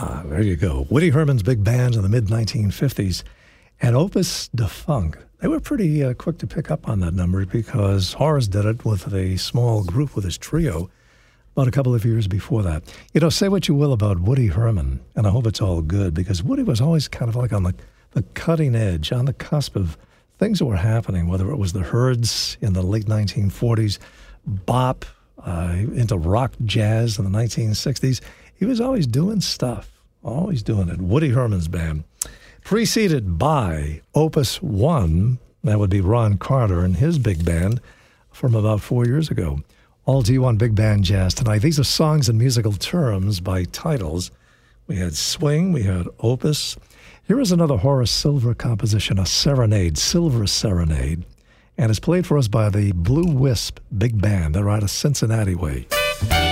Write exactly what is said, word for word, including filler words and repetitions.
Ah, there you go. Woody Herman's big band in the mid nineteen fifties. And Opus Defunct, they were pretty uh, quick to pick up on that number because Horace did it with a small group with his trio about a couple of years before that. You know, say what you will about Woody Herman, and I hope it's all good, because Woody was always kind of like on the, the cutting edge, on the cusp of things that were happening, whether it was the Hyrds in the late nineteen forties, bop, uh, into rock jazz in the nineteen sixties. He was always doing stuff, always doing it. Woody Herman's band. Preceded by Opus One, that would be Ron Carter and his big band from about four years ago. All to you on Big Band Jazz tonight. These are songs in musical terms by titles. We had Swing, we had Opus. Here is another Horace Silver composition, a serenade, Silver Serenade, and it's played for us by the Blue Wisp Big Band. They're out of Cincinnati way.